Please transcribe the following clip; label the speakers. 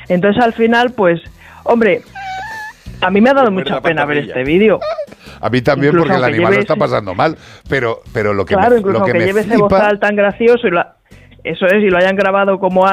Speaker 1: Entonces al final, pues, hombre, a mí me ha dado mucha pena ver este vídeo.
Speaker 2: A mí también,
Speaker 1: Incluso
Speaker 2: porque el
Speaker 1: aunque
Speaker 2: animal lo
Speaker 1: lleves-
Speaker 2: está pasando mal. Pero lo que
Speaker 1: Claro,
Speaker 2: me,
Speaker 1: incluso
Speaker 2: lo que
Speaker 1: aunque
Speaker 2: me
Speaker 1: lleve ese
Speaker 2: flipa...
Speaker 1: bozal tan gracioso y eso es, y lo hayan grabado como